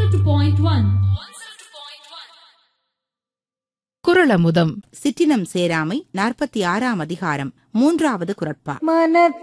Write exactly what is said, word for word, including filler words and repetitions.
two point one. குறளமுதம் சிற்றினம் சேராமை நாற்பத்தி ஆறாம் அதிகாரம் மூன்றாவது குறட்பா.